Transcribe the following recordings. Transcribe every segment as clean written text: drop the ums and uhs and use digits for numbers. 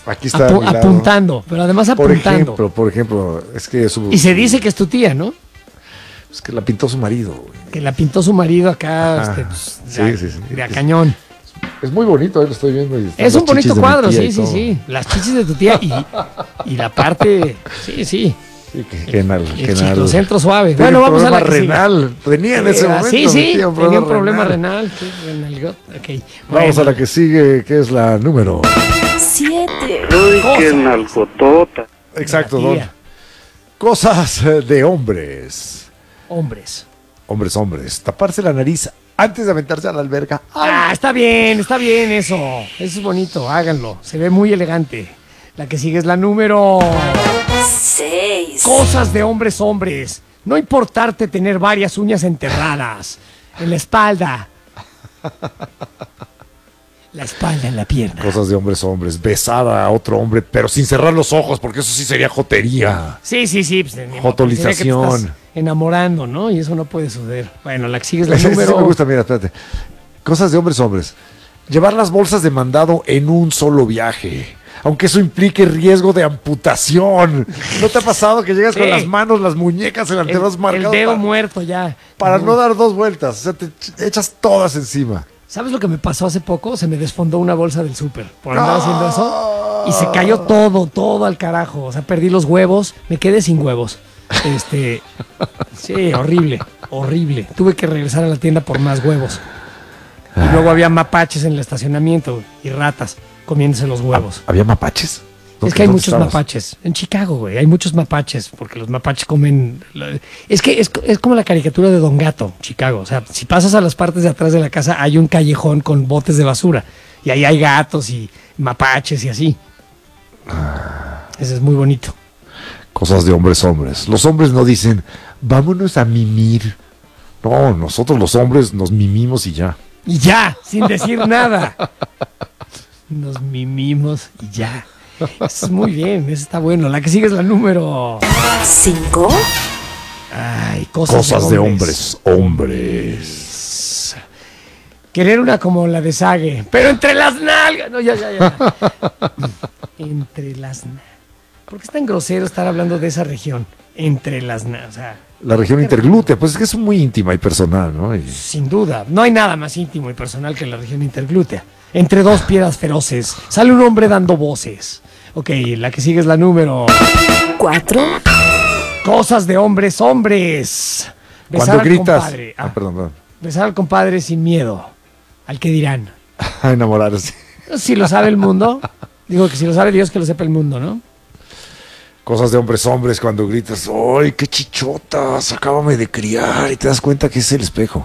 Aquí está a mi lado. Apuntando, pero además apuntando. Por ejemplo, es que Y se dice que es tu tía, ¿no? Es que la pintó su marido, güey. Que la pintó su marido acá, Pues, sí. de a cañón. Es muy bonito, ahí lo estoy viendo. Es un bonito cuadro, sí. Las chichis de tu tía y la parte, sí. Sí, El chiclocentro suave. Bueno, vamos a la renal. Tenía en ese momento. Sí, tenía un problema renal. Sí, okay. Vamos a la que sigue, que es la número 7. Uy, qué nalgotota. Exacto, Don. Cosas de hombres. Hombres. Taparse la nariz antes de aventarse a la alberca. Está bien eso. Eso es bonito, háganlo. Se ve muy elegante. La que sigue es la número 6. Cosas de hombres. No importarte tener varias uñas enterradas en la espalda. La espalda en la pierna. Cosas de hombres. Besar a otro hombre, pero sin cerrar los ojos, porque eso sí sería jotería. Sí. Pues, Jotolización. que te estás enamorando, ¿no? Y eso no puede suceder. Bueno, la que sigue es la Ese número... sí me gusta, mira, espérate. Cosas de hombres. Llevar las bolsas de mandado en un solo viaje. Aunque eso implique riesgo de amputación. ¿No te ha pasado que llegas con las manos, las muñecas, el antebrazo marcado? El dedo muerto ya. Para no dar dos vueltas. O sea, te echas todas encima. ¿Sabes lo que me pasó hace poco? Se me desfondó una bolsa del súper por andar haciendo eso. Y se cayó todo al carajo. O sea, perdí los huevos. Me quedé sin huevos. Sí, horrible. Tuve que regresar a la tienda por más huevos. Y luego había mapaches en el estacionamiento y ratas comiéndose los huevos. ¿Había mapaches? Es que hay muchos mapaches. En Chicago, güey, hay muchos mapaches, porque los mapaches comen... Es que es como la caricatura de Don Gato, Chicago. O sea, si pasas a las partes de atrás de la casa, hay un callejón con botes de basura. Y ahí hay gatos y mapaches y así. Ese es muy bonito. Cosas de hombres. Los hombres no dicen, vámonos a mimir. No, nosotros los hombres nos mimimos y ya. Y ya, sin decir nada. Nos mimimos y ya. Eso es muy bien, eso está bueno. La que sigue es la número 5. Ay, cosas de hombres. Querer una como la de Sage, pero entre las nalgas. No, ya. Entre las nalgas. ¿Por qué es tan grosero estar hablando de esa región? Entre las nalgas. O sea, la región interglútea, pues es que es muy íntima y personal, ¿no? Sin duda, no hay nada más íntimo y personal que la región interglútea. Entre dos piedras feroces, sale un hombre dando voces. Ok, la que sigue es la número 4. Cosas de hombres. Besar Cuando gritas. Compadre. Perdón. Besar al compadre sin miedo. Al que dirán. A enamorarse. Si lo sabe el mundo. Digo que si lo sabe Dios, que lo sepa el mundo, ¿no? Cosas de hombres cuando gritas, ¡ay, qué chichotas! Acábame de criar. Y te das cuenta que es el espejo.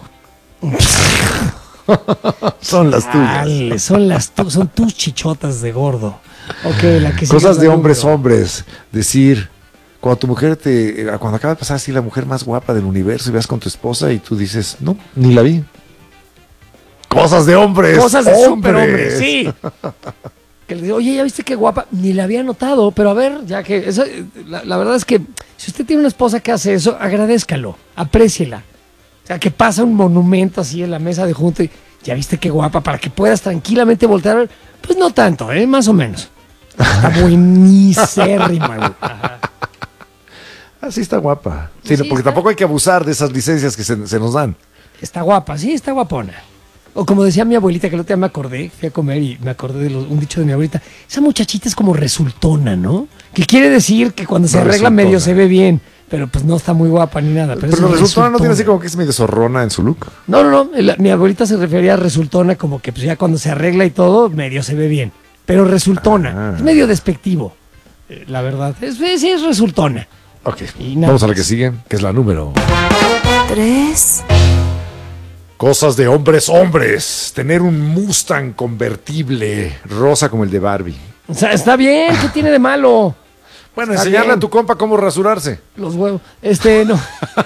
Son las tuyas. Son tus chichotas de gordo. Ok, la que sigue. Cosas de hombres. Decir, cuando tu mujer cuando acaba de pasar así la mujer más guapa del universo y vas con tu esposa y tú dices, no, ni la vi. Cosas de hombres. Cosas de superhombres, sí. Que le digo, oye, ¿ya viste qué guapa? Ni la había notado, pero a ver, ya que eso, la verdad es que si usted tiene una esposa que hace eso, agradézcalo, apréciela. O sea, que pasa un monumento así en la mesa de junto y ya viste qué guapa, para que puedas tranquilamente voltear a ver. Pues no tanto, más o menos. Está buenísima, güey. Así está guapa. Sí, porque tampoco hay que abusar de esas licencias que se nos dan. Está guapa, sí, está guapona. O como decía mi abuelita, que el otro día me acordé, fui a comer y me acordé de un dicho de mi abuelita, esa muchachita es como resultona, ¿no? Que quiere decir que cuando se arregla medio se ve bien, pero pues no está muy guapa ni nada. Pero resultona no tiene así como que es medio zorrona en su look. No, mi abuelita se refería a resultona como que pues ya cuando se arregla y todo, medio se ve bien. Pero resultona, es medio despectivo, la verdad. Sí, es resultona. Ok, vamos a la que sigue, que es la número 3. Cosas de hombres. Tener un Mustang convertible rosa como el de Barbie. O sea, está bien, ¿qué tiene de malo? Bueno, enseñarle a tu compa cómo rasurarse. Los huevos. No.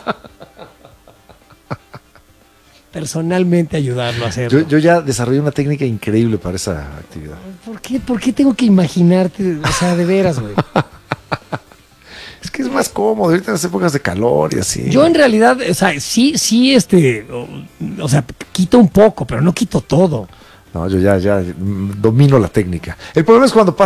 Personalmente ayudarlo a hacerlo. Yo ya desarrollé una técnica increíble para esa actividad. ¿Por qué tengo que imaginarte? O sea, de veras, güey. Es que es más cómodo ahorita en las épocas de calor y así. Yo en realidad, o sea, sí, o sea, quito un poco, pero no quito todo. No, yo ya domino la técnica. El problema es cuando